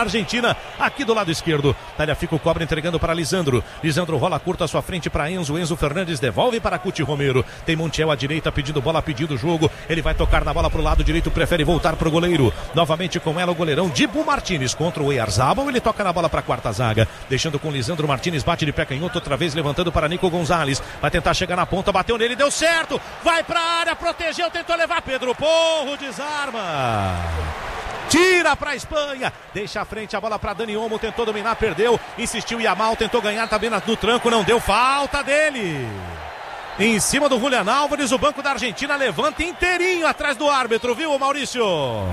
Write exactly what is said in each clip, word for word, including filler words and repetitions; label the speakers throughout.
Speaker 1: a Argentina, aqui do lado esquerdo. Tagliafico cobra entregando para Lisandro. Lisandro rola curta à sua frente para Enzo. Enzo Fernandes devolve para Cuti Romero. Tem Montiel à direita pedindo bola, pedindo jogo. Ele vai tocar na bola para o lado direito, prefere voltar para o goleiro. Novamente com ela o goleirão Dibu Martínez contra o Oyarzabal. Ele toca na bola para a quarta zaga, deixando com Lisandro Martínez, bate de pé canhoto, outra vez levantando para Nico Gonzalez. Vai tentar chegar na ponta, bateu nele, deu certo. Vai para a área, protegeu, tentou levar. Pedro Porro desarma. Tira para a Espanha, deixa à frente a bola para Dani Olmo, tentou dominar, perdeu, insistiu Yamal, tentou ganhar também no tranco, não deu, falta dele. Em cima do Julián Álvares, o banco da Argentina levanta inteirinho atrás do árbitro, viu, Maurício?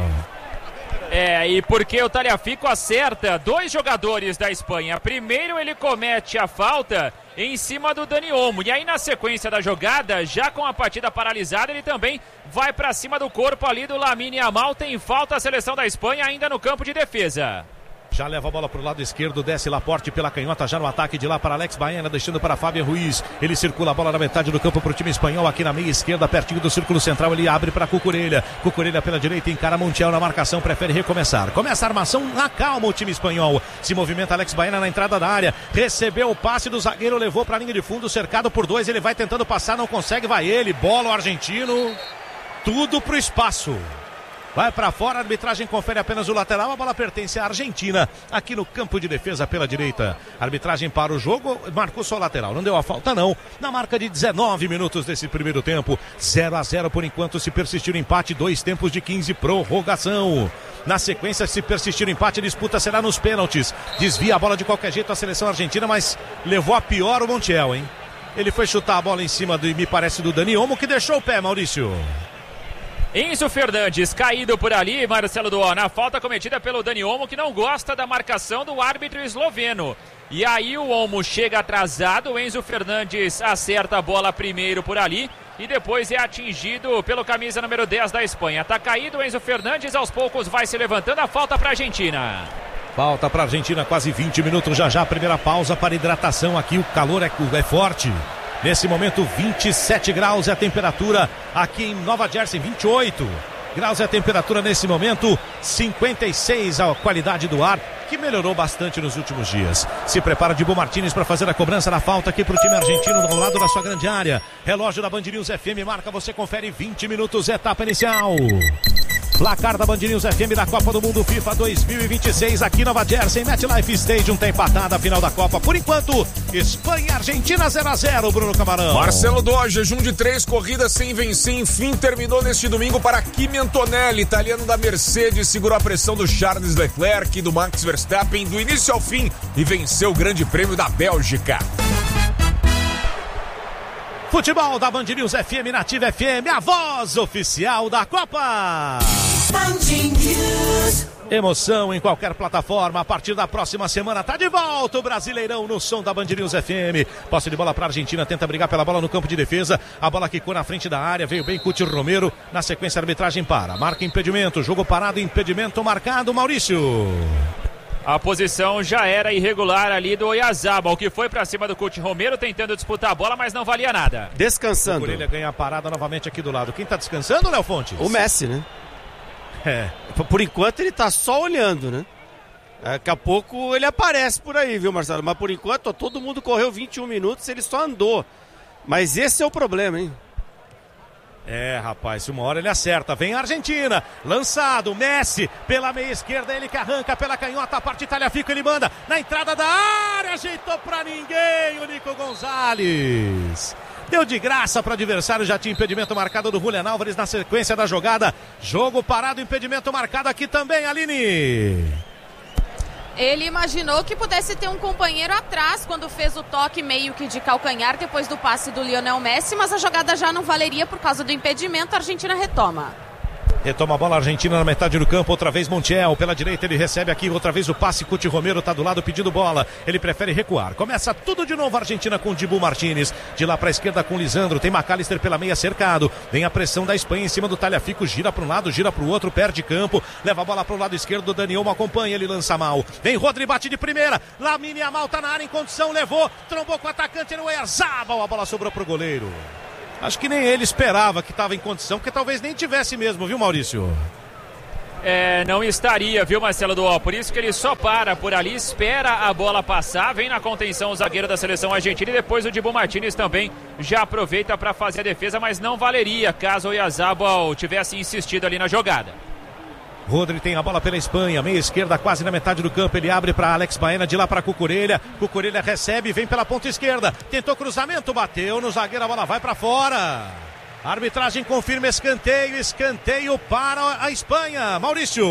Speaker 2: É, e porque o Tagliafico acerta dois jogadores da Espanha. Primeiro ele comete a falta em cima do Dani Olmo, e aí na sequência da jogada, já com a partida paralisada, ele também vai para cima do corpo ali do Lamine Yamal. Tem falta a seleção da Espanha ainda no campo de defesa.
Speaker 1: Já leva a bola para o lado esquerdo, desce Laporte pela canhota, já no ataque de lá para Alex Baena, deixando para Fábio Ruiz. Ele circula a bola na metade do campo para o time espanhol, aqui na meia esquerda, pertinho do círculo central, ele abre para Cucurella. Cucurella pela direita, encara Montiel na marcação, prefere recomeçar. Começa a armação, na calma o time espanhol. Se movimenta Alex Baena na entrada da área, recebeu o passe do zagueiro, levou para a linha de fundo, cercado por dois, ele vai tentando passar, não consegue, vai ele, bola o argentino, tudo pro espaço. Vai para fora, a arbitragem confere apenas o lateral, a bola pertence à Argentina, aqui no campo de defesa pela direita. A arbitragem para o jogo, marcou só o lateral, não deu a falta não, na marca de dezenove minutos desse primeiro tempo, zero a zero por enquanto. Se persistir o empate, dois tempos de quinze, prorrogação. Na sequência, se persistir o empate, a disputa será nos pênaltis. Desvia a bola de qualquer jeito a seleção argentina, mas levou a pior o Montiel, hein? Ele foi chutar a bola em cima, do, me parece, do Dani Olmo, que deixou o pé, Maurício.
Speaker 2: Enzo Fernandes caído por ali, Marcelo Duó, na falta cometida pelo Dani Olmo, que não gosta da marcação do árbitro esloveno. E aí o Olmo chega atrasado, o Enzo Fernandes acerta a bola primeiro por ali e depois é atingido pelo camisa número dez da Espanha. Tá caído o Enzo Fernandes, aos poucos vai se levantando, a falta para a Argentina.
Speaker 1: Falta para a Argentina, quase vinte minutos, já já a primeira pausa para hidratação aqui, o calor é, é forte. Nesse momento, vinte e sete graus é a temperatura aqui em Nova Jersey, vinte e oito graus é a temperatura nesse momento, cinquenta e seis a qualidade do ar, que melhorou bastante nos últimos dias. Se prepara Dibu Martínez para fazer a cobrança da falta aqui para o time argentino ao lado da sua grande área. Relógio da Band News F M marca, você confere, vinte minutos, etapa inicial. Placar da Band News F M da Copa do Mundo FIFA dois mil e vinte e seis aqui em Nova Jersey, MetLife Stadium, tem empatada a final da Copa. Por enquanto, Espanha e Argentina zero a zero, Bruno Camarão.
Speaker 3: Marcelo Duó, jejum de três corridas sem vencer, enfim terminou neste domingo para Kimi Antonelli, italiano da Mercedes, segurou a pressão do Charles Leclerc e do Max Verstappen do início ao fim e venceu o Grande Prêmio da Bélgica.
Speaker 1: Futebol da Band News F M, Nativa F M, a voz oficial da Copa. Emoção em qualquer plataforma. A partir da próxima semana tá de volta o Brasileirão no som da Band News F M. Posse de bola para a Argentina, tenta brigar pela bola no campo de defesa. A bola quicou na frente da área, veio bem Cuti Romero. Na sequência a arbitragem para, marca impedimento, jogo parado, impedimento marcado, Maurício.
Speaker 2: A posição já era irregular ali do Oyarzabal, que foi pra cima do Cuti Romero tentando disputar a bola, mas não valia nada.
Speaker 1: Descansando. O Cucurella ganha a parada novamente aqui do lado. Quem tá descansando, Léo Fontes?
Speaker 4: O Messi, né?
Speaker 1: É.
Speaker 4: Por enquanto ele tá só olhando, né? Daqui a pouco ele aparece por aí, viu, Marcelo? Mas por enquanto, ó, todo mundo correu vinte e um minutos, ele só andou. Mas esse é o problema, hein?
Speaker 1: É, rapaz, uma hora ele acerta. Vem a Argentina, lançado, Messi pela meia esquerda, ele que arranca pela canhota, a parte Tagliafico, ele manda na entrada da área, ajeitou pra ninguém o Nico Gonzalez. Deu de graça para o adversário, já tinha impedimento marcado do Julián Álvares na sequência da jogada. Jogo parado, impedimento marcado aqui também, Aline.
Speaker 5: Ele imaginou que pudesse ter um companheiro atrás quando fez o toque meio que de calcanhar depois do passe do Lionel Messi, mas a jogada já não valeria por causa do impedimento. A Argentina retoma.
Speaker 1: Retoma a bola a Argentina na metade do campo, outra vez Montiel, pela direita ele recebe aqui, outra vez o passe, Cuti Romero tá do lado pedindo bola, ele prefere recuar, começa tudo de novo a Argentina com Dibu Martínez, de lá pra esquerda com Lisandro, tem McAllister pela meia cercado, vem a pressão da Espanha em cima do Tagliafico, gira para um lado, gira pro outro, perde campo, leva a bola pro lado esquerdo, Dani Olmo acompanha, ele lança mal, vem Rodri, bate de primeira, Lamine Yamal tá na área em condição, levou, trombou com o atacante no Oyarzabal, a bola sobrou pro goleiro. Acho que nem ele esperava que estava em condição, porque talvez nem tivesse mesmo, viu, Maurício?
Speaker 2: é, não estaria, viu, Marcelo Duó? Por isso que ele só para por ali, espera a bola passar, vem na contenção o zagueiro da seleção argentina e depois o Dibu Martínez também já aproveita para fazer a defesa, mas não valeria caso o Oyarzabal tivesse insistido ali na jogada.
Speaker 1: Rodri tem a bola pela Espanha, meia esquerda quase na metade do campo, ele abre para Alex Baena, de lá para Cucurella, Cucurella recebe, vem pela ponta esquerda, tentou cruzamento, bateu no zagueiro, a bola vai para fora. A arbitragem confirma escanteio, escanteio para a Espanha, Maurício.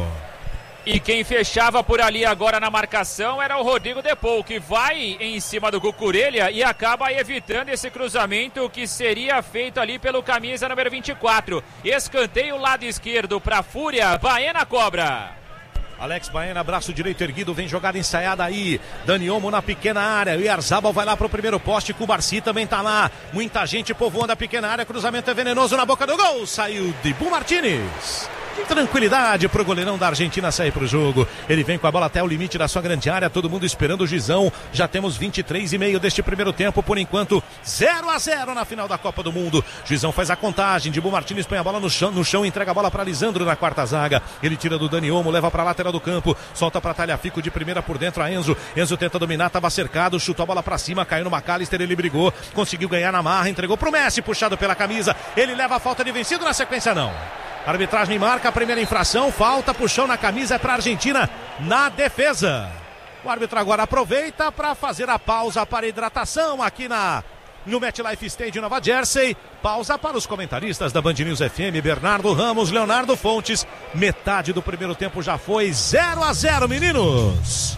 Speaker 2: E quem fechava por ali agora na marcação era o Rodrigo De Paul, que vai em cima do Cucurella e acaba evitando esse cruzamento que seria feito ali pelo camisa número vinte e quatro. Escanteio lado esquerdo para Fúria, Baena cobra.
Speaker 1: Alex Baena, braço direito erguido, vem jogada ensaiada aí. Dani Olmo na pequena área. O Oyarzabal vai lá pro primeiro poste. Cubarsi também tá lá. Muita gente povoando a pequena área. Cruzamento é venenoso na boca do gol. Saiu Dibu Martínez. Tranquilidade pro goleirão da Argentina sair pro jogo. Ele vem com a bola até o limite da sua grande área. Todo mundo esperando o Gizão. Já temos vinte e três e meio deste primeiro tempo. Por enquanto, zero a zero na final da Copa do Mundo. Gizão faz a contagem. Dibu Martínez põe a bola no chão, no chão entrega a bola para Lisandro na quarta zaga. Ele tira do Dani Olmo, leva para lateral do campo. Solta para Talhafico de primeira por dentro a Enzo. Enzo tenta dominar, estava cercado. Chutou a bola para cima, caiu no McAllister. Ele brigou, conseguiu ganhar na marra. Entregou pro Messi, puxado pela camisa. Ele leva a falta de vencido, na sequência não. A arbitragem marca a primeira infração, falta, puxão na camisa, é para a Argentina na defesa. O árbitro agora aproveita para fazer a pausa para hidratação aqui na, no MetLife Stadium Nova Jersey. Pausa para os comentaristas da Band News F M, Bernardo Ramos, Leonardo Fontes. Metade do primeiro tempo já foi, zero a zero, meninos.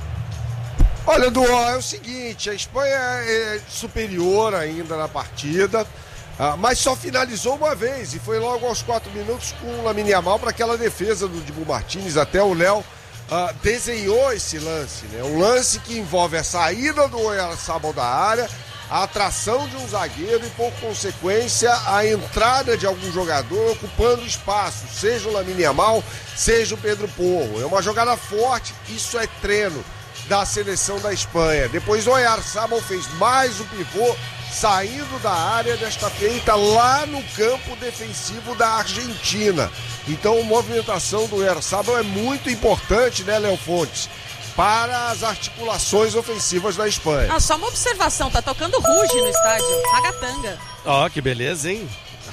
Speaker 6: Olha, Duó, é o seguinte, a Espanha é superior ainda na partida. Ah, mas só finalizou uma vez e foi logo aos quatro minutos com o Lamine Yamal para aquela defesa do Dibu Martínez. Até o Léo ah, desenhou esse lance, né? Um lance que envolve a saída do Oyarzabal da área, a atração de um zagueiro e, por consequência, a entrada de algum jogador ocupando espaço, seja o Lamine Yamal, seja o Pedro Porro. É uma jogada forte, isso é treino da seleção da Espanha. Depois o Oyarzabal fez mais um pivô, saindo da área, desta feita lá no campo defensivo da Argentina. Então a movimentação do Oyarzabal é muito importante, né, Léo Fontes, para as articulações ofensivas da Espanha.
Speaker 5: Ah, só uma observação, tá tocando Ruge no estádio, Ragatanga.
Speaker 4: Ó, oh, que beleza, hein?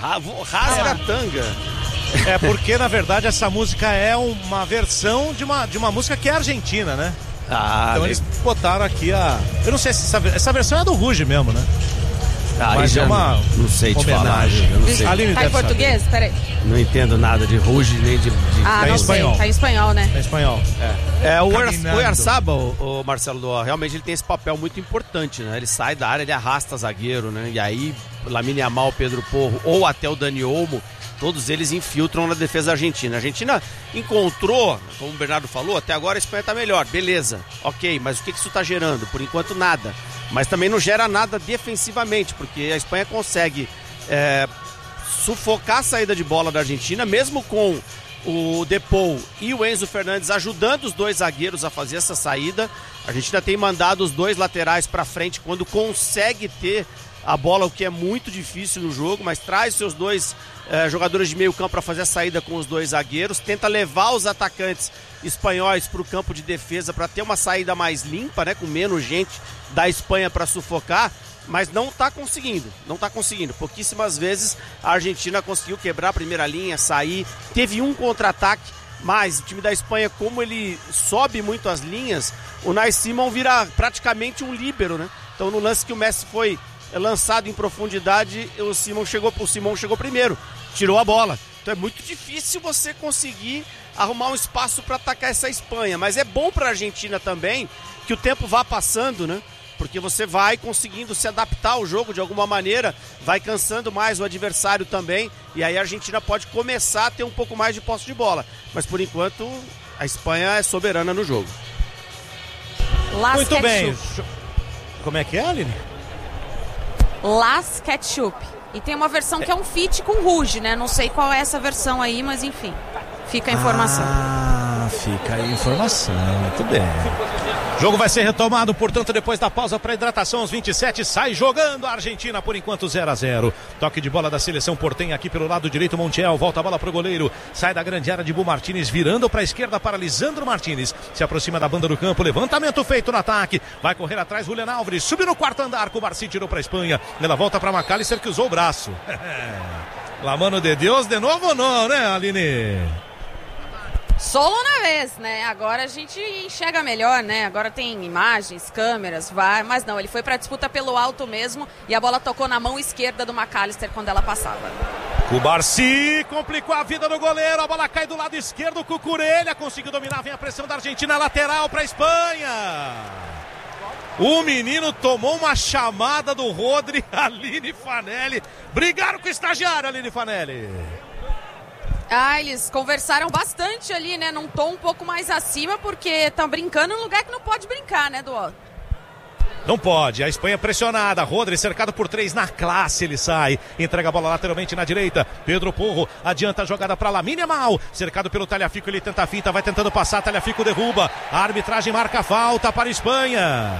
Speaker 4: Rasgatanga.
Speaker 1: É porque, na verdade, essa música é uma versão de uma, de uma música que é argentina, né?
Speaker 4: Ah,
Speaker 1: então eles botaram aqui a... Eu não sei se essa, essa versão é do Ruge mesmo, né?
Speaker 4: Ah,
Speaker 1: mas é uma
Speaker 4: não sei te
Speaker 1: homenagem.
Speaker 4: falar. Eu não sei.
Speaker 1: Aline
Speaker 5: tá em português? Peraí.
Speaker 4: Não entendo nada de Ruge nem de... de...
Speaker 5: Ah,
Speaker 1: tá
Speaker 5: não
Speaker 1: em espanhol.
Speaker 5: sei. Tá em espanhol, né?
Speaker 1: Tá em espanhol, é.
Speaker 4: É, o
Speaker 1: Caminhando.
Speaker 4: Oyarzabal, o Marcelo Duó, realmente ele tem esse papel muito importante, né? Ele sai da área, ele arrasta zagueiro, né? E aí, Lamine Yamal, Pedro Porro ou até o Dani Olmo, todos eles infiltram na defesa argentina. A Argentina encontrou, como o Bernardo falou, até agora a Espanha tá melhor, beleza, ok, mas o que isso tá gerando? Por enquanto nada. Mas também não gera nada defensivamente, porque a Espanha consegue é, sufocar a saída de bola da Argentina, mesmo com o De Paul e o Enzo Fernandes ajudando os dois zagueiros a fazer essa saída. A Argentina tem mandado os dois laterais para frente quando consegue ter a bola, o que é muito difícil no jogo, mas traz seus dois eh, jogadores de meio campo para fazer a saída com os dois zagueiros, tenta levar os atacantes espanhóis para o campo de defesa para ter uma saída mais limpa, né, com menos gente da Espanha para sufocar, mas não está conseguindo, não está conseguindo. Pouquíssimas vezes a Argentina conseguiu quebrar a primeira linha, sair, teve um contra-ataque, mas o time da Espanha, como ele sobe muito as linhas, o Unai Simon vira praticamente um líbero, né? Então no lance que o Messi foi lançado em profundidade, o Simon chegou, o Simon chegou primeiro, tirou a bola. Então é muito difícil você conseguir arrumar um espaço para atacar essa Espanha, mas é bom para a Argentina também que o tempo vá passando, né? Porque você vai conseguindo se adaptar ao jogo de alguma maneira, vai cansando mais o adversário também, e aí a Argentina pode começar a ter um pouco mais de posse de bola. Mas por enquanto a Espanha é soberana no jogo.
Speaker 5: Las
Speaker 1: Muito
Speaker 5: Ketchup.
Speaker 1: bem. Como é que é, Aline?
Speaker 5: Las Ketchup. E tem uma versão que é um feat com Ruge, né? Não sei qual é essa versão aí, mas enfim. Fica a informação.
Speaker 1: Ah, fica aí a informação. Muito bem. Jogo vai ser retomado, portanto, depois da pausa para hidratação aos vinte e sete, sai jogando a Argentina, por enquanto zero a zero. Toque de bola da seleção portenha aqui pelo lado direito, Montiel, volta a bola para o goleiro, sai da grande área de Bu Martínez, virando para a esquerda para Lisandro Martínez, se aproxima da banda do campo, levantamento feito no ataque, vai correr atrás Julián Álvares, subiu no quarto andar, Cubarsí tirou para a Espanha, ela volta para McAllister que usou o braço. La mano de Deus de novo ou não, né, Aline?
Speaker 5: Solo na vez, né? Agora a gente enxerga melhor, né? Agora tem imagens, câmeras, vai, mas não, ele foi pra disputa pelo alto mesmo e a bola tocou na mão esquerda do McAllister quando ela passava.
Speaker 1: Cubarsí complicou a vida do goleiro, a bola cai do lado esquerdo, Cucurella conseguiu dominar, vem a pressão da Argentina, lateral pra Espanha. O menino tomou uma chamada do Rodri, Aline Fanelli, brigaram com o estagiário, Aline Fanelli.
Speaker 5: Ah, eles conversaram bastante ali, né? Num tom um pouco mais acima, porque estão brincando num lugar que não pode brincar, né, Duó?
Speaker 1: Não pode, a Espanha pressionada, Rodri cercado por três, na classe ele sai, entrega a bola lateralmente na direita, Pedro Porro adianta a jogada para Lamine Yamal, cercado pelo Tagliafico, ele tenta a finta, vai tentando passar, Tagliafico derruba, a arbitragem marca falta para a Espanha.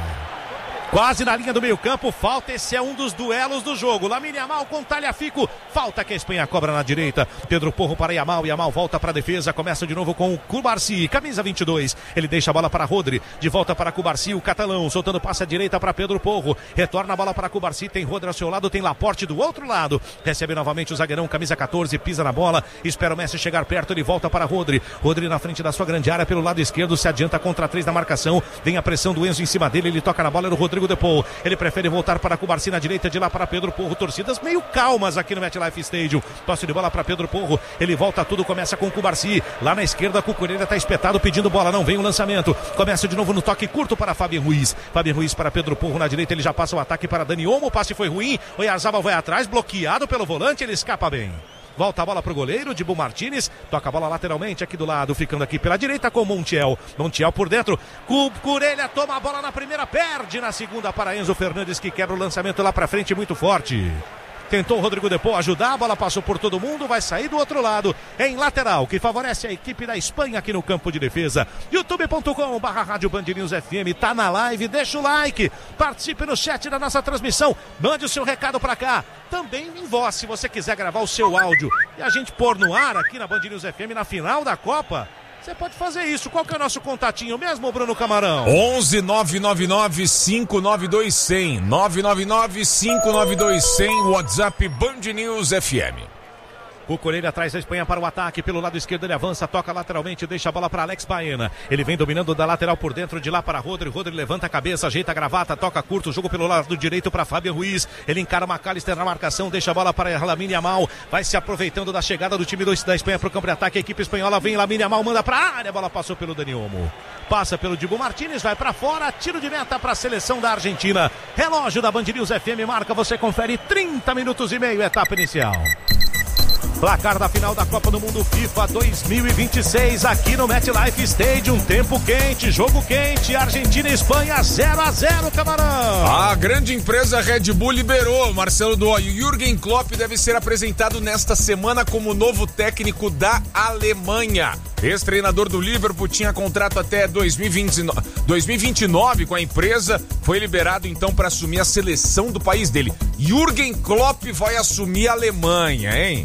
Speaker 1: Quase na linha do meio campo, falta, esse é um dos duelos do jogo, Lamine Yamal com Tagliafico, falta que a Espanha cobra na direita, Pedro Porro para Yamal, Yamal volta para a defesa, começa de novo com o Cubarsí, camisa vinte e dois, ele deixa a bola para Rodri, de volta para Cubarsí, o catalão, soltando passe à direita para Pedro Porro, retorna a bola para Cubarsí, tem Rodri ao seu lado, tem Laporte do outro lado, recebe novamente o zagueirão, camisa catorze, pisa na bola, espera o Messi chegar perto, ele volta para Rodri, Rodri na frente da sua grande área, pelo lado esquerdo, se adianta contra três da marcação, vem a pressão do Enzo em cima dele, ele toca na bola, era o Rodrigo Depou, ele prefere voltar para Cubarsí na direita, de lá para Pedro Porro, torcidas meio calmas aqui no MetLife Stadium, tosse de bola para Pedro Porro, ele volta tudo, começa com Cubarsí, lá na esquerda Cucurella está espetado pedindo bola, não vem o lançamento, começa de novo no toque curto para Fabián Ruiz, Fabián Ruiz para Pedro Porro na direita, ele já passa o ataque para Dani Olmo, o passe foi ruim, o Oyarzabal vai atrás, bloqueado pelo volante, ele escapa bem. Volta a bola para o goleiro, Dibu Martínez, toca a bola lateralmente aqui do lado, ficando aqui pela direita com Montiel, Montiel por dentro, Cucurella toma a bola na primeira, perde na segunda para Enzo Fernandes, que quebra o lançamento lá para frente, muito forte. Tentou o Rodrigo Depou ajudar, a bola passou por todo mundo, vai sair do outro lado, em lateral, que favorece a equipe da Espanha aqui no campo de defesa. youtube ponto com barra Rádio Band News F M, tá na live, deixa o like, participe no chat da nossa transmissão, mande o seu recado pra cá, também em voz, se você quiser gravar o seu áudio e a gente pôr no ar aqui na Band News F M na final da Copa. Você pode fazer isso. Qual que é o nosso contatinho mesmo, Bruno Camarão?
Speaker 3: onze nove nove nove cinco nove dois zero zero. nove nove nove cinco nove dois zero zero. WhatsApp Band News F M.
Speaker 1: Cucurella atrás da Espanha para o ataque, pelo lado esquerdo ele avança, toca lateralmente, deixa a bola para Alex Baena, ele vem dominando da lateral por dentro, de lá para Rodri, Rodri levanta a cabeça, ajeita a gravata, toca curto, jogo pelo lado direito para Fabián Ruiz, ele encara McAllister na marcação, deixa a bola para Lamine Yamal, vai se aproveitando da chegada do time da Espanha para o campo de ataque, a equipe espanhola vem, Lamine Yamal manda para a área, a bola passou pelo Dani Olmo, passa pelo Dibu Martínez, vai para fora, tiro de meta para a seleção da Argentina, relógio da Band News F M marca, você confere trinta minutos e meio, etapa inicial. Placar da final da Copa do Mundo FIFA dois mil e vinte e seis aqui no MetLife Stadium, tempo quente, jogo quente, Argentina e Espanha zero a zero, Camarão.
Speaker 3: A grande empresa Red Bull liberou, Marcelo Duó, e o Jürgen Klopp deve ser apresentado nesta semana como novo técnico da Alemanha. Ex-treinador do Liverpool, tinha contrato até dois mil e vinte e nove com a empresa, foi liberado então para assumir a seleção do país dele. Jürgen Klopp vai assumir a Alemanha, hein?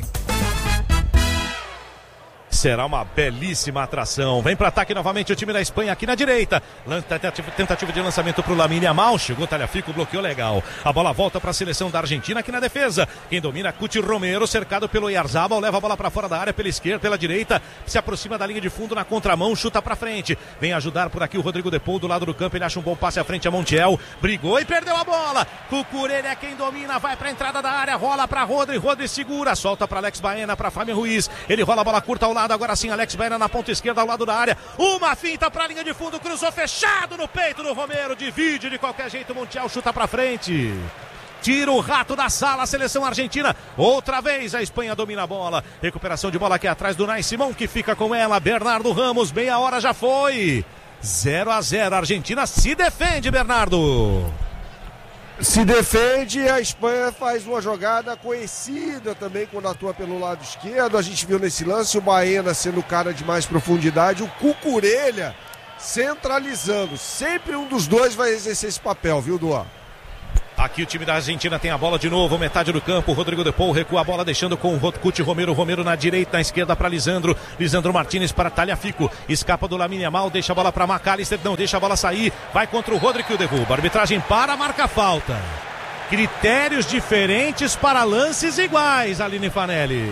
Speaker 1: Será uma belíssima atração. Vem para ataque novamente o time da Espanha aqui na direita. Tentativa de lançamento para o Lamine Yamal. Chegou o Tagliafico, bloqueou legal. A bola volta para a seleção da Argentina aqui na defesa. Quem domina, Cuti Romero, cercado pelo Oyarzabal. Leva a bola para fora da área, pela esquerda, pela direita. Se aproxima da linha de fundo na contramão, chuta para frente. Vem ajudar por aqui o Rodrigo Depou do lado do campo. Ele acha um bom passe à frente a Montiel. Brigou e perdeu a bola. Cucurella é quem domina. Vai para a entrada da área. Rola para Rodri. Rodri segura. Solta para Alex Baena, para Fabián Ruiz. Ele rola a bola curta ao lado. Agora sim, Alex Baena na ponta esquerda ao lado da área. Uma finta para a linha de fundo. Cruzou fechado no peito do Romero. Divide de qualquer jeito. Montiel chuta para frente. Tira o rato da sala, a seleção argentina. Outra vez a Espanha domina a bola. Recuperação de bola aqui atrás do Nai Simão, que fica com ela. Bernardo Ramos, meia hora já foi. zero a zero. A Argentina se defende, Bernardo.
Speaker 6: Se defende, a Espanha faz uma jogada conhecida também quando atua pelo lado esquerdo. A gente viu nesse lance o Baena sendo o cara de mais profundidade. O Cucurella centralizando. Sempre um dos dois vai exercer esse papel, viu, Duan?
Speaker 1: Aqui o time da Argentina tem a bola de novo, metade do campo. Rodrigo De Paul recua a bola, deixando com o Cuti Romero. Romero na direita, na esquerda para Lisandro. Lisandro Martinez para Tagliafico. Escapa do Lamine Yamal, deixa a bola para McAllister. Não deixa a bola sair. Vai contra o Rodrigo que o derruba. Arbitragem para, marca falta. Critérios diferentes para lances iguais, Aline Fanelli.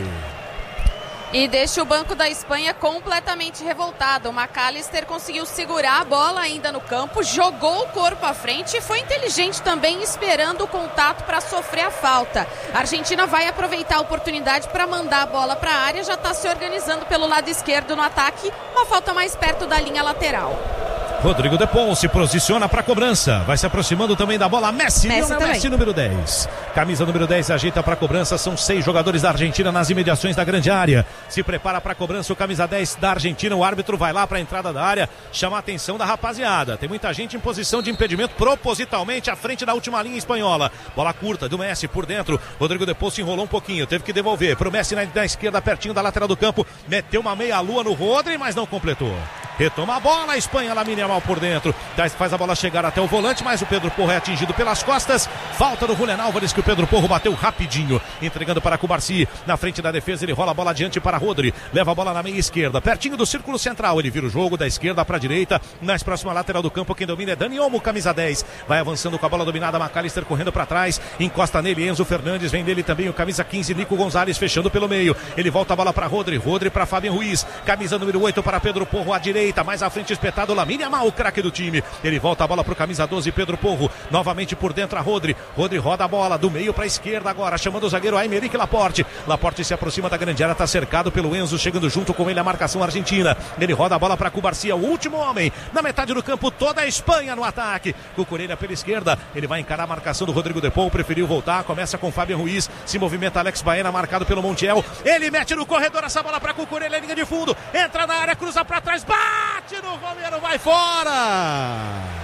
Speaker 5: E deixa o banco da Espanha completamente revoltado. O McAllister conseguiu segurar a bola ainda no campo, jogou o corpo à frente e foi inteligente também, esperando o contato para sofrer a falta. A Argentina vai aproveitar a oportunidade para mandar a bola para a área, já está se organizando pelo lado esquerdo no ataque, uma falta mais perto da linha lateral.
Speaker 1: Rodrigo De Paul se posiciona para a cobrança. Vai se aproximando também da bola. Messi,
Speaker 5: Messi,
Speaker 1: Lionel Messi, número dez. Camisa número dez ajeita para a cobrança. São seis jogadores da Argentina nas imediações da grande área. Se prepara para a cobrança o camisa dez da Argentina. O árbitro vai lá para a entrada da área, chama a atenção da rapaziada. Tem muita gente em posição de impedimento propositalmente à frente da última linha espanhola. Bola curta do Messi por dentro. Rodrigo De Paul se enrolou um pouquinho, teve que devolver para o Messi na, na esquerda, pertinho da lateral do campo. Meteu uma meia-lua no Rodri, mas não completou. Retoma a bola, a Espanha, Lamine Yamal por dentro. Faz a bola chegar até o volante, mas o Pedro Porro é atingido pelas costas. Falta do Julián Álvares, que o Pedro Porro bateu rapidinho. Entregando para Cubarsí. Na frente da defesa, ele rola a bola adiante para Rodri. Leva a bola na meia esquerda, pertinho do círculo central. Ele vira o jogo da esquerda para a direita. Mais próxima lateral do campo, quem domina é Dani Olmo, camisa dez. Vai avançando com a bola dominada, McAllister correndo para trás. Encosta nele, Enzo Fernandes. Vem dele também o camisa quinze, Nico Gonzalez, fechando pelo meio. Ele volta a bola para Rodri. Rodri para Fabian Ruiz. Camisa número oito para Pedro Porro à direita. Mais à frente, espetado Lamine Yamal, o craque do time. Ele volta a bola para o camisa doze, Pedro Porro. Novamente por dentro a Rodri. Rodri roda a bola do meio para a esquerda agora, chamando o zagueiro Aymeric Laporte. Laporte se aproxima da grande área, está cercado pelo Enzo, chegando junto com ele a marcação argentina. Ele roda a bola para Cubarsí, o último homem. Na metade do campo, toda a Espanha no ataque. Cucurella pela esquerda. Ele vai encarar a marcação do Rodrigo De Paul, preferiu voltar. Começa com Fabian Ruiz. Se movimenta Alex Baena, marcado pelo Montiel. Ele mete no corredor essa bola para Cucurella, linha de fundo. Entra na área, cruza para trás, bate no Romero, vai fora.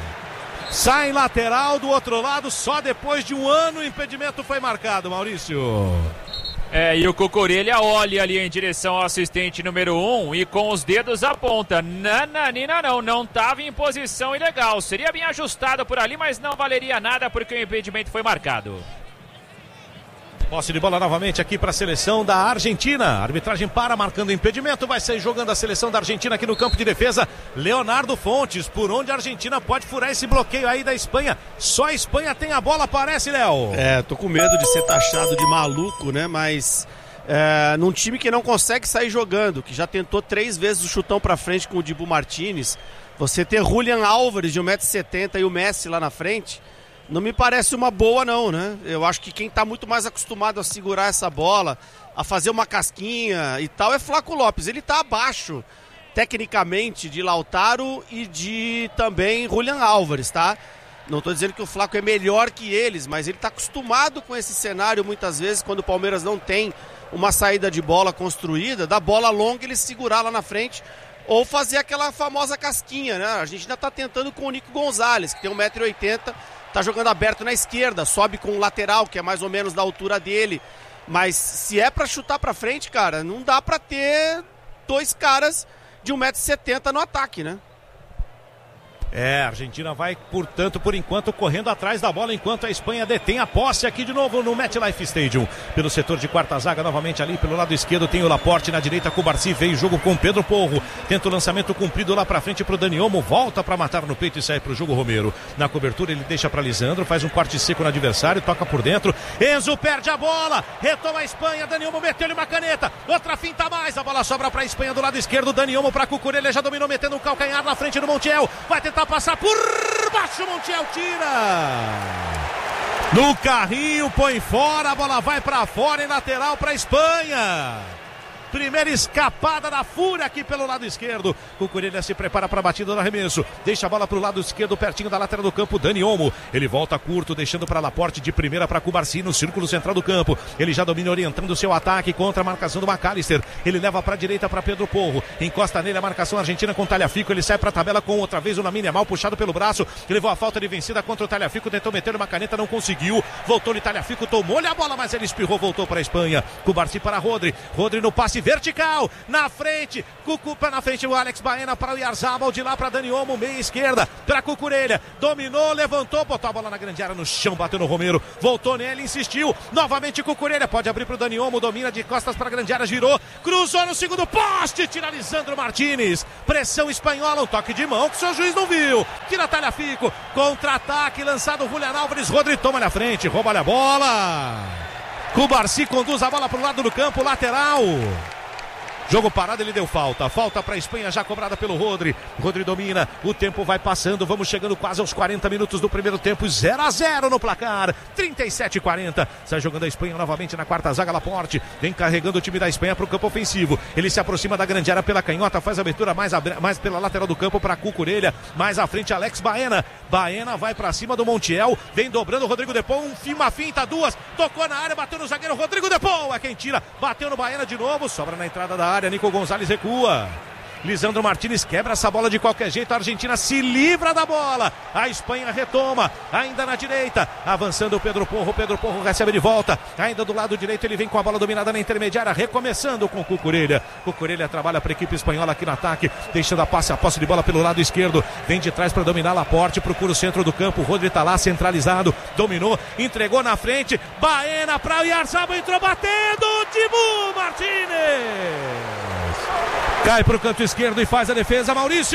Speaker 1: Sai lateral do outro lado, só depois de um ano o impedimento foi marcado, Maurício.
Speaker 2: É, e o Cucurella olha ali em direção ao assistente número um e com os dedos aponta. Nananina não, não estava em posição ilegal. Seria bem ajustado por ali, mas não valeria nada porque o impedimento foi marcado.
Speaker 1: Posse de bola novamente aqui para a seleção da Argentina. A arbitragem para, marcando impedimento. Vai sair jogando a seleção da Argentina aqui no campo de defesa. Leonardo Fontes, por onde a Argentina pode furar esse bloqueio aí da Espanha. Só a Espanha tem a bola, parece, Léo.
Speaker 4: É, tô com medo de ser taxado de maluco, né? Mas é, num time que não consegue sair jogando, que já tentou três vezes o chutão para frente com o Dibu Martinez, você ter Julián Álvares de um metro e setenta e o Messi lá na frente, não me parece uma boa não, né? Eu acho que quem tá muito mais acostumado a segurar essa bola, a fazer uma casquinha e tal, é Flaco Lopes. Ele tá abaixo, tecnicamente, de Lautaro e de também Julián Álvares, tá? Não tô dizendo que o Flaco é melhor que eles, mas ele tá acostumado com esse cenário muitas vezes, quando o Palmeiras não tem uma saída de bola construída, da bola longa ele segurar lá na frente, ou fazer aquela famosa casquinha, né? A gente ainda tá tentando com o Nico Gonzalez, que tem um metro e oitenta, tá jogando aberto na esquerda, sobe com o lateral, que é mais ou menos da altura dele. Mas se é pra chutar pra frente, cara, não dá pra ter dois caras de um metro e setenta no ataque, né?
Speaker 1: É, a Argentina vai, portanto, por enquanto, correndo atrás da bola, enquanto a Espanha detém a posse aqui de novo no MetLife Stadium. Pelo setor de quarta zaga, novamente ali pelo lado esquerdo tem o Laporte, na direita Cubarsí, veio o jogo com Pedro Porro, tenta o lançamento comprido lá pra frente pro Dani Olmo, volta pra matar no peito e sai pro jogo Romero. Na cobertura ele deixa pra Lisandro, faz um corte seco no adversário, toca por dentro, Enzo perde a bola, retoma a Espanha, Dani Olmo meteu-lhe uma caneta, outra finta mais, a bola sobra pra Espanha do lado esquerdo, Dani Olmo pra Cucurella, já dominou metendo um calcanhar na frente do Montiel, vai tentar passar por baixo, Montiel tira no carrinho, põe fora, a bola vai pra fora e lateral pra Espanha. Primeira escapada da fúria aqui pelo lado esquerdo. Cucurella se prepara para a batida do arremesso. Deixa a bola para o lado esquerdo, pertinho da lateral do campo. Dani Olmo. Ele volta curto, deixando para Laporte de primeira para Cubarsí no círculo central do campo. Ele já domina, orientando o seu ataque contra a marcação do McAllister. Ele leva para a direita para Pedro Porro. Encosta nele a marcação argentina com o Tagliafico. Ele sai para a tabela com outra vez o Lamine Yamal puxado pelo braço. Levou a falta de vencida contra o Tagliafico. Tentou meter uma caneta, não conseguiu. Voltou-lhe Tagliafico, tomou-lhe a bola, mas ele espirrou, voltou para a Espanha. Cubarsí para Rodri. Rodri no passe vertical, na frente, Cucupa na frente, o Alex Baena para o Oyarzabal, de lá para Dani Olmo, meia esquerda, para Cucurella, dominou, levantou, botou a bola na grande área no chão, bateu no Romero, voltou nele, insistiu, novamente Cucurella, pode abrir para o Dani Olmo, domina de costas para a grande área, girou, cruzou no segundo poste, tira Lisandro Martinez, pressão espanhola, um toque de mão que o seu juiz não viu, tira Tagliafico, contra-ataque, lançado Julián Álvares, Rodri toma na frente, rouba a bola, Cubarsi conduz a bola para o lado do campo, lateral. Jogo parado, ele deu falta. Falta para a Espanha, já cobrada pelo Rodri. Rodri domina, o tempo vai passando. Vamos chegando quase aos quarenta minutos do primeiro tempo. zero a zero no placar. trinta e sete a quarenta. Sai jogando a Espanha novamente na quarta zaga, Laporte. Vem carregando o time da Espanha para o campo ofensivo. Ele se aproxima da grande área pela canhota. Faz a abertura mais, abri... mais pela lateral do campo para Cucurella. Mais à frente, Alex Baena. Baena vai para cima do Montiel. Vem dobrando o Rodrigo Depou. Um, uma finta, duas. Tocou na área, bateu no zagueiro. Rodrigo Depou é quem tira. Bateu no Baena de novo. Sobra na entrada da área. Nico Gonzalez recua. Lisandro Martinez quebra essa bola de qualquer jeito. A Argentina se livra da bola. A Espanha retoma. Ainda na direita. Avançando o Pedro Porro. Pedro Porro recebe de volta. Ainda do lado direito. Ele vem com a bola dominada na intermediária. Recomeçando com Cucurella. Cucurella trabalha para a equipe espanhola aqui no ataque. Deixando a passe, a posse de bola pelo lado esquerdo. Vem de trás para dominar Laporte. Procura o centro do campo. O Rodri está lá centralizado. Dominou. Entregou na frente. Baena para o Oyarzabal. Entrou batendo. Dibu Martinez. Cai para o canto esquerdo e faz a defesa, Maurício.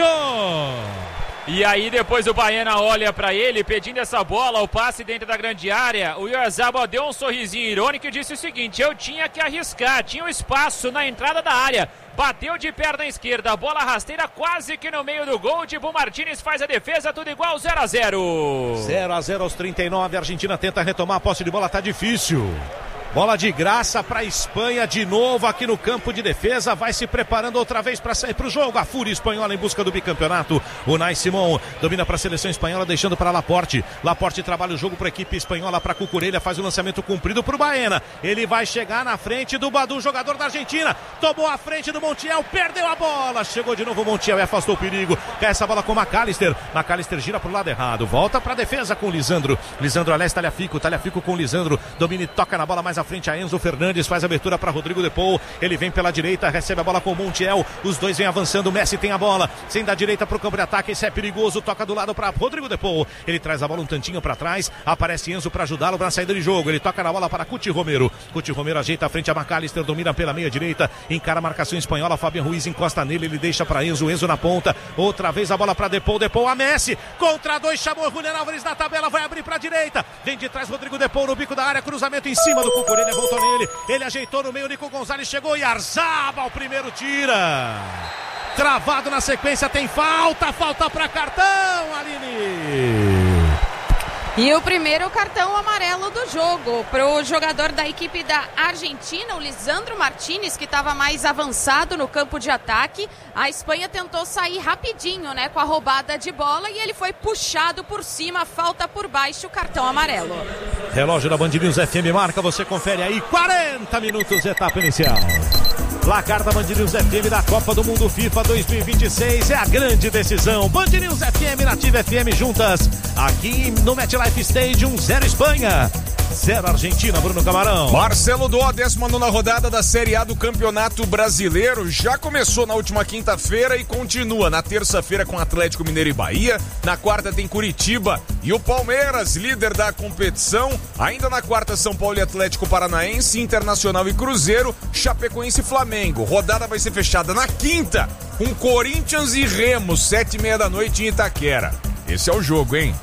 Speaker 2: E aí depois o Baena olha para ele pedindo essa bola, o passe dentro da grande área. O Oyarzabal deu um sorrisinho irônico e disse o seguinte: eu tinha que arriscar, tinha um espaço na entrada da área. Bateu de perna esquerda, a bola rasteira quase que no meio do gol. Dibu Martinez faz a defesa, tudo igual, zero a zero.
Speaker 1: zero a zero aos trinta e nove, a Argentina tenta retomar a posse de bola, tá difícil. Bola de graça para a Espanha de novo aqui no campo de defesa. Vai se preparando outra vez para sair para o jogo. A fúria espanhola em busca do bicampeonato. Unai Simón domina para a seleção espanhola, deixando para Laporte. Laporte trabalha o jogo para a equipe espanhola, para Cucurella. Faz o lançamento comprido para o Baena. Ele vai chegar na frente do Badu, jogador da Argentina. Tomou a frente do Montiel, perdeu a bola. Chegou de novo o Montiel e afastou o perigo. Cai essa bola com o McAllister. McAllister gira para o lado errado. Volta para a defesa com o Lisandro. Lisandro Alés, Tagliafico. Tagliafico com o Lisandro. Domina e toca na bola mais à frente a Enzo Fernandes, faz a abertura para Rodrigo Depou, ele vem pela direita, recebe a bola com o Montiel, os dois vêm avançando, o Messi tem a bola, sem da direita para o campo de ataque, esse é perigoso, toca do lado para Rodrigo Depou, ele traz a bola um tantinho para trás, aparece Enzo para ajudá-lo na saída de jogo, ele toca na bola para Cuti Romero, Cuti Romero ajeita a frente a McAllister, domina pela meia direita, encara a marcação espanhola, Fabian Ruiz encosta nele, ele deixa para Enzo, Enzo na ponta, outra vez a bola para Depou, Depou a Messi, contra dois, chamou Julián Álvares na tabela, vai abrir para a direita, vem de trás Rodrigo Depou no bico da área, cruzamento em cima do Cucurella, voltou nele, ele ajeitou no meio, Nico Gonzalez chegou e Oyarzabal, primeiro tira. Travado na sequência, tem falta, falta para cartão, Aline.
Speaker 5: E o primeiro cartão amarelo do jogo para o jogador da equipe da Argentina, o Lisandro Martinez, que estava mais avançado no campo de ataque. A Espanha tentou sair rapidinho, né, com a roubada de bola e ele foi puxado por cima, falta por baixo, cartão amarelo.
Speaker 1: Relógio da Band News F M marca, você confere aí, quarenta minutos, etapa inicial. Placar da Band News F M da Copa do Mundo FIFA dois mil e vinte e seis, é a grande decisão. Band News F M, Nativa F M juntas, aqui no MetLife Stadium, zero Espanha, zero Argentina, Bruno Camarão.
Speaker 3: Marcelo Dó, décima nona rodada da Série A do Campeonato Brasileiro, já começou na última quinta-feira e continua na terça-feira com Atlético Mineiro e Bahia, na quarta tem Curitiba e o Palmeiras, líder da competição, ainda na quarta São Paulo e Atlético Paranaense, Internacional e Cruzeiro, Chapecoense e Flamengo. Rodada vai ser fechada na quinta com Corinthians e Remo, sete e meia da noite em Itaquera. Esse é o jogo, hein?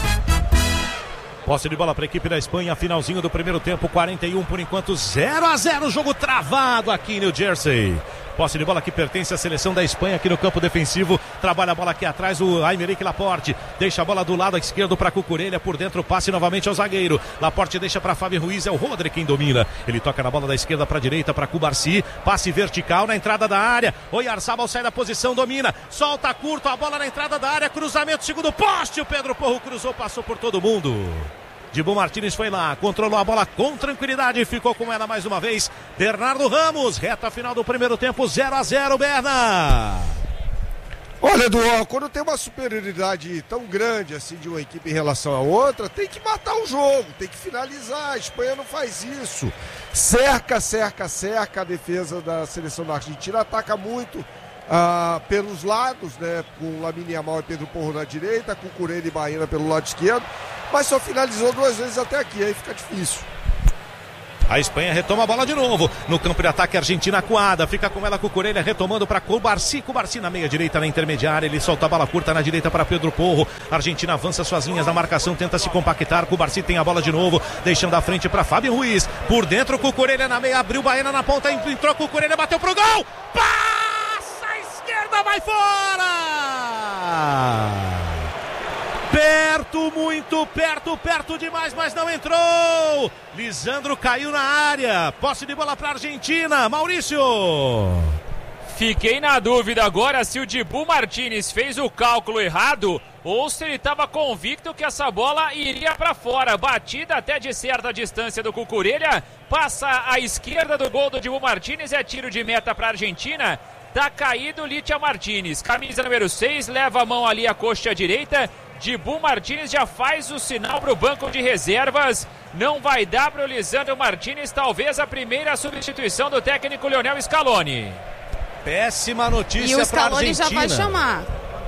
Speaker 1: Posse de bola para a equipe da Espanha, finalzinho do primeiro tempo, quarenta e um por enquanto, zero a zero, jogo travado aqui em New Jersey. Posse de bola que pertence à seleção da Espanha aqui no campo defensivo. Trabalha a bola aqui atrás o Aymeric Laporte. Deixa a bola do lado esquerdo para Cucurella. Por dentro, passe novamente ao zagueiro. Laporte deixa para Fabian Ruiz. É o Rodri quem domina. Ele toca na bola da esquerda para a direita para Cubarsi. Passe vertical na entrada da área. Oyarzabal sai da posição, domina. Solta curto a bola na entrada da área. Cruzamento, segundo poste. O Pedro Porro cruzou, passou por todo mundo. Dibu Martinez foi lá, controlou a bola com tranquilidade, ficou com ela mais uma vez. Bernardo Ramos, reta final do primeiro tempo, zero a zero, Berna.
Speaker 6: Olha, Eduardo, quando tem uma superioridade tão grande assim de uma equipe em relação à outra, tem que matar o jogo, tem que finalizar. A Espanha não faz isso. Cerca, cerca, cerca a defesa da seleção da Argentina, ataca muito ah, pelos lados, né? Com Lamine Yamal e Pedro Porro na direita, com Cucurella e Baena pelo lado esquerdo, mas só finalizou duas vezes até aqui, aí fica difícil.
Speaker 1: A Espanha retoma a bola de novo. No campo de ataque, a Argentina acuada. Fica com ela, Cucurella, retomando para Cubarsi. Cubarsi na meia direita, na intermediária. Ele solta a bola curta na direita para Pedro Porro. A Argentina avança suas linhas na marcação, tenta se compactar. Cubarsi tem a bola de novo, deixando a frente para Fábio Ruiz. Por dentro, Cucurella na meia, abriu Baena na ponta, entrou Cucurella, bateu pro gol. Passa a esquerda, vai fora! Perto, muito perto, perto demais, mas não entrou. Lisandro caiu na área. Posse de bola para a Argentina. Maurício.
Speaker 2: Fiquei na dúvida agora se o Dibu Martínez fez o cálculo errado ou se ele estava convicto que essa bola iria para fora. Batida até de certa distância do Cucurella. Passa à esquerda do gol do Dibu Martínez. É tiro de meta para a Argentina. Tá caído Litia Martínez. Camisa número seis, leva a mão ali à coxa direita. Dibu Martínez já faz o sinal para o banco de reservas. Não vai dar para o Lisandro Martínez, talvez a primeira substituição do técnico Lionel Scaloni.
Speaker 1: Péssima notícia
Speaker 5: para a
Speaker 1: Argentina.
Speaker 5: E o Scaloni já vai chamar.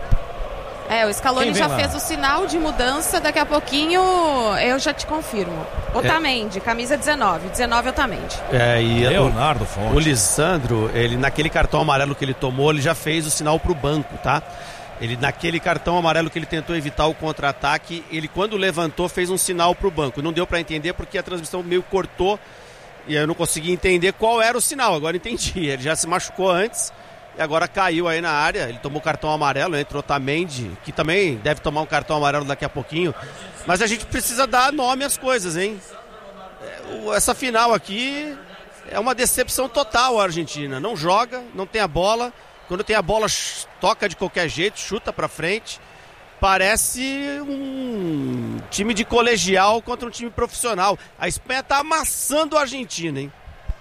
Speaker 5: É, o Scaloni já lá? fez o sinal de mudança, daqui a pouquinho eu já te confirmo. Otamendi, é. camisa dezenove, dezenove Otamendi.
Speaker 4: É, e
Speaker 1: Leonardo
Speaker 4: o,
Speaker 1: Fonte.
Speaker 4: O Lisandro, ele ele cartão amarelo que ele tomou, ele já fez o sinal para o banco, tá? Ele, naquele cartão amarelo que ele tentou evitar o contra-ataque, ele quando levantou fez um sinal para o banco. Não deu para entender porque a transmissão meio cortou e eu não consegui entender qual era o sinal. Agora entendi, ele já se machucou antes e agora caiu aí na área. Ele tomou cartão amarelo, entra o Otamendi, que também deve tomar um cartão amarelo daqui a pouquinho. Mas a gente precisa dar nome às coisas, hein? Essa final aqui é uma decepção total a Argentina. Não joga, não tem a bola. Quando tem a bola, toca de qualquer jeito, chuta pra frente. Parece um time de colegial contra um time profissional. A Espanha tá amassando a Argentina, hein?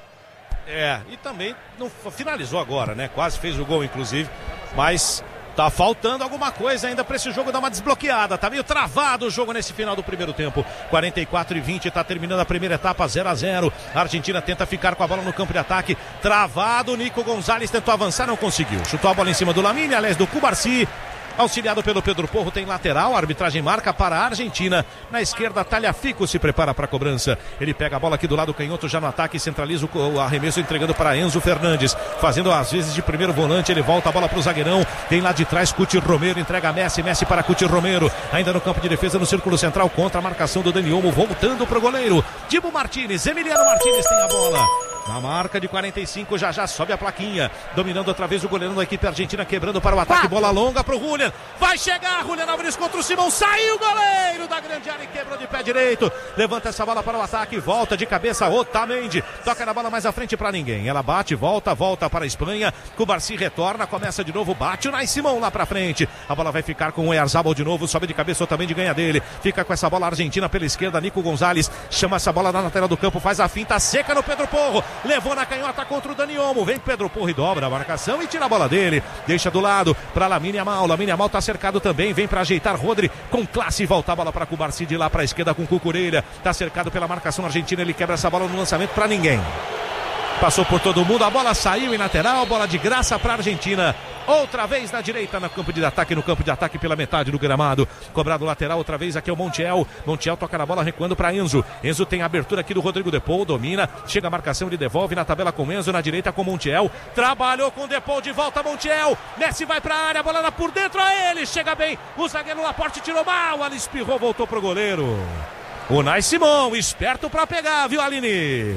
Speaker 1: É, e também não finalizou agora, né? Quase fez o gol, inclusive. Mas tá faltando alguma coisa ainda para esse jogo dar uma desbloqueada. Tá meio travado o jogo nesse final do primeiro tempo. quarenta e quatro e vinte, tá terminando a primeira etapa, zero a zero. A Argentina tenta ficar com a bola no campo de ataque. Travado, Nico Gonzalez tentou avançar, não conseguiu. Chutou a bola em cima do Lamine, aliás, do Cubarsi. Auxiliado pelo Pedro Porro, tem lateral, a arbitragem marca para a Argentina. Na esquerda, Talhafico se prepara para a cobrança. Ele pega a bola aqui do lado canhoto, já no ataque, centraliza o arremesso, entregando para Enzo Fernandes. Fazendo às vezes de primeiro volante, ele volta a bola para o zagueirão. Tem lá de trás, Cuti Romero, entrega a Messi, Messi para Cuti Romero. Ainda no campo de defesa, no círculo central, contra a marcação do Dani Olmo, voltando para o goleiro. Dibu Martínez, Emiliano Martínez tem a bola. Na marca de quarenta e cinco, já já sobe a plaquinha. Dominando outra vez o goleirão da equipe argentina, quebrando para o ataque. Bola longa para o Julian. Vai chegar, Julian Álvares contra o Simão. Saiu o goleiro da grande área e quebrou de pé direito. Levanta essa bola para o ataque. Volta de cabeça, Otamendi. Toca na bola mais à frente para ninguém. Ela bate, volta, volta para a Espanha. Cubarsi retorna, começa de novo. Bate o Nai Simão lá para frente. A bola vai ficar com o Oyarzabal de novo. Sobe de cabeça, Otamendi ganha dele. Fica com essa bola argentina pela esquerda. Nico Gonzalez chama essa bola na lateral do campo. Faz a finta seca no Pedro Porro. Levou na canhota contra o Dani Olmo. Vem Pedro Porro e dobra a marcação e tira a bola dele. Deixa do lado para Lamine Yamal. Lamine Yamal tá cercado também. Vem para ajeitar Rodri com classe. Volta a bola para Cubarsi de lá para a esquerda com Cucurella. Tá cercado pela marcação argentina. Ele quebra essa bola no lançamento para ninguém. Passou por todo mundo. A bola saiu em lateral. Bola de graça para a Argentina. Outra vez na direita, no campo de ataque, no campo de ataque pela metade do gramado. Cobrado lateral, outra vez aqui é o Montiel. Montiel toca na bola, recuando para Enzo. Enzo tem a abertura aqui do Rodrigo Depou, domina. Chega a marcação, ele devolve na tabela com Enzo, na direita com Montiel. Trabalhou com Depou, de volta Montiel. Messi vai para a área, a bola lá por dentro a ele. Chega bem, o zagueiro Laporte tirou mal. Ali espirrou, voltou pro goleiro. O Nai Simão, esperto para pegar, viu, Aline?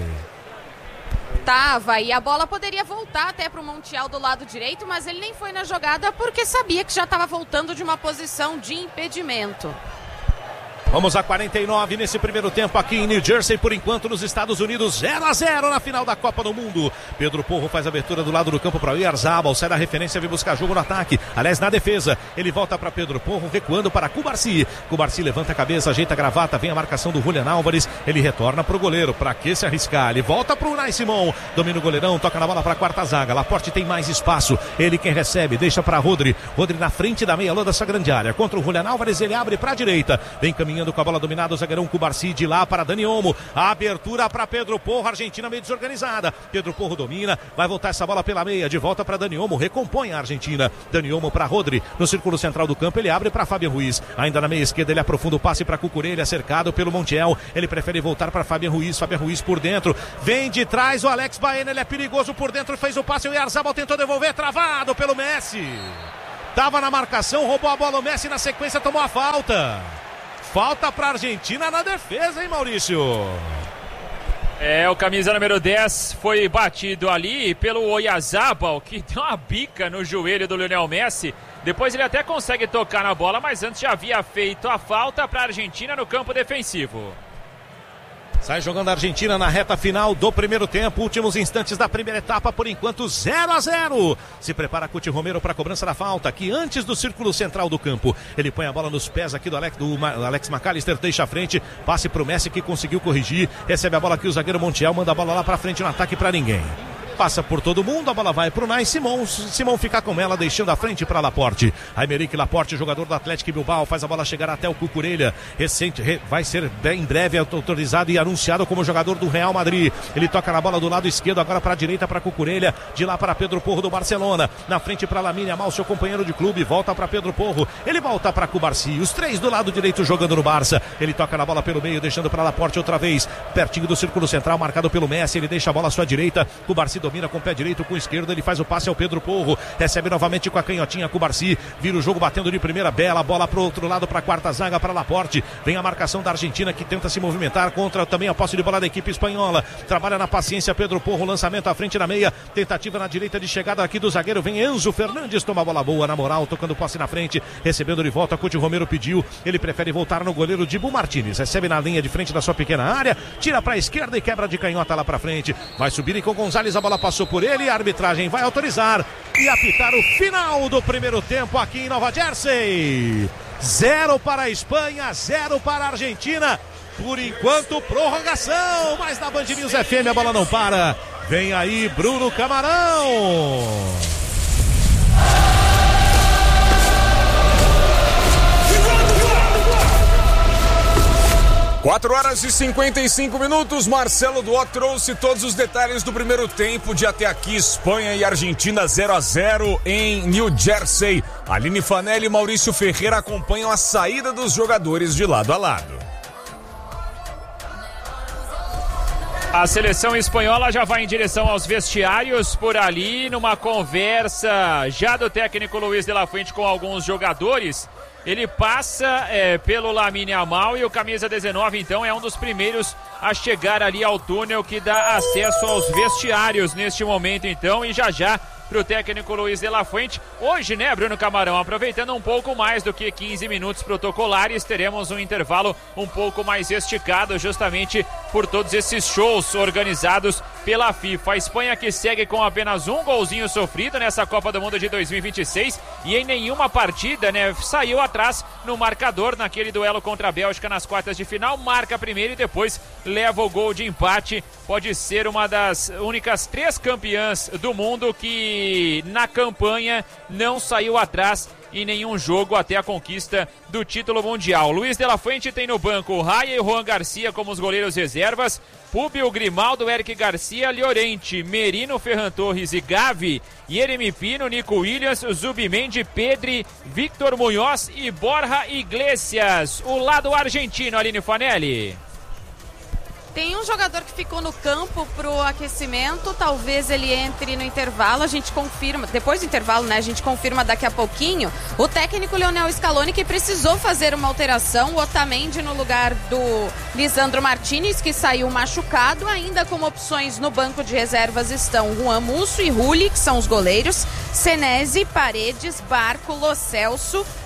Speaker 5: Tava, e a bola poderia voltar até para o Montiel do lado direito, mas ele nem foi na jogada porque sabia que já estava voltando de uma posição de impedimento.
Speaker 1: Vamos a quarenta e nove nesse primeiro tempo aqui em New Jersey, por enquanto nos Estados Unidos, zero a zero na final da Copa do Mundo. Pedro Porro faz a abertura do lado do campo para o Oyarzabal, sai da referência, vem buscar jogo no ataque, aliás na defesa, ele volta para Pedro Porro, recuando para Cubarsi. Cubarsi levanta a cabeça, ajeita a gravata, vem a marcação do Julian Álvares, ele retorna para o goleiro, para que se arriscar, ele volta para o Unai Simon, domina o goleirão, toca na bola para a quarta zaga, Laporte tem mais espaço, ele quem recebe, deixa para Rodri, Rodri na frente da meia-lua dessa grande área, contra o Julian Álvares, ele abre para a direita, vem caminhando com a bola dominada, o zagueirão Cubarsi de lá para Dani Olmo, a abertura para Pedro Porro, Argentina meio desorganizada, Pedro Porro domina, vai voltar essa bola pela meia, de volta para Dani Olmo, recompõe a Argentina, Dani Olmo para Rodri, no círculo central do campo, ele abre para Fabian Ruiz, ainda na meia esquerda ele aprofunda o passe para Cucurella, cercado pelo Montiel, ele prefere voltar para Fabian Ruiz, Fabian Ruiz por dentro, vem de trás o Alex Baena, ele é perigoso por dentro, fez o passe, o Oyarzabal tentou devolver, travado pelo Messi, tava na marcação, roubou a bola o Messi, na sequência tomou a falta. Falta para a Argentina na defesa, hein, Maurício?
Speaker 2: É, o camisa número dez foi batido ali pelo Oyarzabal, que deu uma bica no joelho do Lionel Messi. Depois ele até consegue tocar na bola, mas antes já havia feito a falta para a Argentina no campo defensivo.
Speaker 1: Sai jogando a Argentina na reta final do primeiro tempo, últimos instantes da primeira etapa, por enquanto zero a zero. Se prepara Cuti Romero para a cobrança da falta, que antes do círculo central do campo, ele põe a bola nos pés aqui do Alex, do Alex McAllister, deixa a frente, passe para o Messi que conseguiu corrigir, recebe a bola aqui o zagueiro Montiel, manda a bola lá para frente no ataque para ninguém. Passa por todo mundo, a bola vai para o Unai Simon, Simon fica com ela, deixando a frente para Laporte. Aymeric Laporte, jogador do Atlético Bilbao, faz a bola chegar até o Cucurella, recente, re, vai ser bem breve autorizado e anunciado como jogador do Real Madrid. Ele toca na bola do lado esquerdo, agora para a direita para Cucurella, de lá para Pedro Porro do Barcelona, na frente para Lamine Yamal, seu companheiro de clube, volta para Pedro Porro, ele volta para Cubarsi, os três do lado direito jogando no Barça, ele toca na bola pelo meio, deixando para Laporte outra vez, pertinho do círculo central, marcado pelo Messi, ele deixa a bola à sua direita, Cubarsi domina com o pé direito, com o esquerdo, ele faz o passe ao Pedro Porro, recebe novamente com a canhotinha Cubarsi, vira o jogo batendo de primeira, bela bola pro outro lado, para a quarta zaga, para Laporte, vem a marcação da Argentina que tenta se movimentar contra também a posse de bola da equipe espanhola, trabalha na paciência Pedro Porro, lançamento à frente na meia, tentativa na direita de chegada aqui do zagueiro, vem Enzo Fernandes, toma a bola boa na moral, tocando posse na frente, recebendo de volta, Cuti Romero pediu, ele prefere voltar no goleiro Dibu Martínez, recebe na linha de frente da sua pequena área, tira para a esquerda e quebra de canhota lá para frente, vai subir e com Gonzalez, a bola passou por ele, a arbitragem vai autorizar e apitar o final do primeiro tempo aqui em Nova Jersey. Zero para a Espanha, zero para a Argentina. Por enquanto, prorrogação. Mas na Band News F M a bola não para. Vem aí Bruno Camarão.
Speaker 3: quatro horas e cinquenta e cinco minutos, Marcelo Duó trouxe todos os detalhes do primeiro tempo de até aqui, Espanha e Argentina zero a zero em New Jersey. Aline Fanelli e Maurício Ferreira acompanham a saída dos jogadores de lado a lado.
Speaker 2: A seleção espanhola já vai em direção aos vestiários por ali, numa conversa já do técnico Luiz de la Fuente com alguns jogadores. Ele passa é, pelo Lamine Yamal e o camisa dezenove, então, é um dos primeiros a chegar ali ao túnel que dá acesso aos vestiários neste momento, então, e já já para o técnico Luiz de la Fuente. Hoje, né, Bruno Camarão, aproveitando um pouco mais do que quinze minutos protocolares, teremos um intervalo um pouco mais esticado, justamente por todos esses shows organizados pela FIFA. A Espanha que segue com apenas um golzinho sofrido nessa Copa do Mundo de dois mil e vinte e seis e em nenhuma partida, né, saiu atrás no marcador naquele duelo contra a Bélgica nas quartas de final, marca primeiro e depois leva o gol de empate. Pode ser uma das únicas três campeãs do mundo que na campanha não saiu atrás em nenhum jogo até a conquista do título mundial. Luiz de la Fuente tem no banco o Raya e o Juan Garcia como os goleiros reservas, Públio, Grimaldo, Eric Garcia, Llorente, Merino, Ferran Torres e Gavi, Yeremi Pino, Nico Williams, Zubimendi, Pedri, Victor Munhoz e Borja Iglesias. O lado argentino, Aline Fanelli.
Speaker 5: Tem um jogador que ficou no campo pro aquecimento, talvez ele entre no intervalo, a gente confirma, depois do intervalo, né, a gente confirma daqui a pouquinho. O técnico Lionel Scaloni que precisou fazer uma alteração, o Otamendi no lugar do Lisandro Martinez, que saiu machucado, ainda como opções no banco de reservas estão Juan Musso e Rulli, que são os goleiros, Senesi, Paredes, Barco, Lo Celso,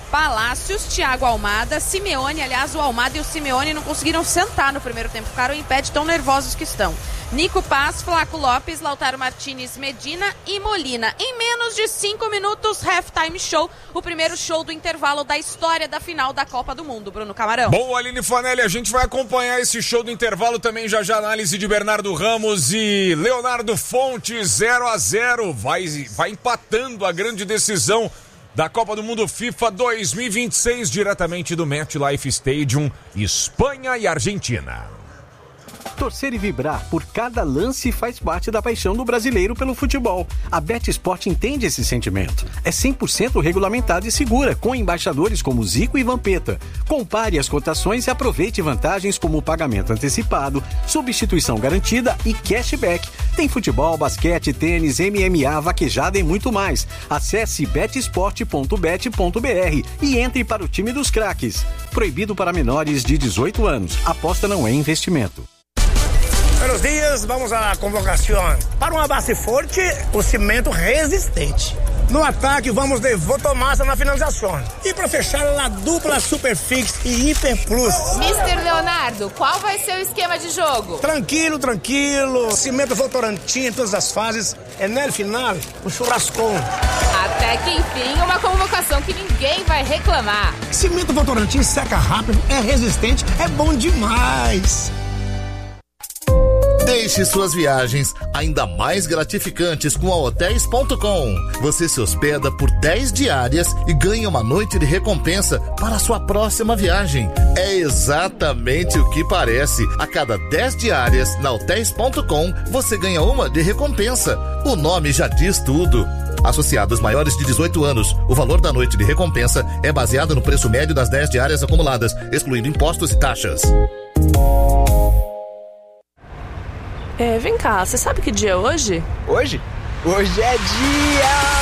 Speaker 5: Palácios, Thiago Almada, Simeone. Aliás, o Almada e o Simeone não conseguiram sentar no primeiro tempo, ficaram em pé de tão nervosos que estão. Nico Paz, Flaco Lopes, Lautaro Martinez, Medina e Molina. Em menos de cinco minutos, halftime show, o primeiro show do intervalo da história da final da Copa do Mundo. Bruno Camarão.
Speaker 3: Bom, Aline Fanelli, a gente vai acompanhar esse show do intervalo também, já já análise de Bernardo Ramos e Leonardo Fontes, zero a zero, vai, vai empatando a grande decisão da Copa do Mundo FIFA dois mil e vinte e seis, diretamente do MetLife Stadium, Espanha e Argentina.
Speaker 7: Torcer e vibrar por cada lance faz parte da paixão do brasileiro pelo futebol. A BetSport entende esse sentimento. É cem por cento regulamentada e segura, com embaixadores como Zico e Vampeta. Compare as cotações e aproveite vantagens como pagamento antecipado, substituição garantida e cashback. Tem futebol, basquete, tênis, M M A, vaquejada e muito mais. Acesse betsport ponto bet ponto b r e entre para o time dos craques. Proibido para menores de dezoito anos. Aposta não é investimento.
Speaker 8: Buenos dias, vamos à convocação. Para uma base forte, o cimento resistente. No ataque, vamos de Votomassa na finalização. E para fechar, a dupla Superfix e Hiper Plus.
Speaker 5: mister Leonardo, qual vai ser o esquema de jogo?
Speaker 8: Tranquilo, tranquilo. Cimento Votorantim em todas as fases. É no final, o churrascão.
Speaker 5: Até que enfim, uma convocação que ninguém vai reclamar.
Speaker 8: Cimento Votorantim seca rápido, é resistente, é bom demais.
Speaker 9: Deixe suas viagens ainda mais gratificantes com a hotéis ponto com. Você se hospeda por dez diárias e ganha uma noite de recompensa para a sua próxima viagem. É exatamente o que parece. A cada dez diárias na hotéis ponto com, você ganha uma de recompensa. O nome já diz tudo. Associados maiores de dezoito anos, o valor da noite de recompensa é baseado no preço médio das dez diárias acumuladas, excluindo impostos e taxas.
Speaker 10: É, vem cá, você sabe que dia é hoje?
Speaker 11: Hoje? Hoje é dia...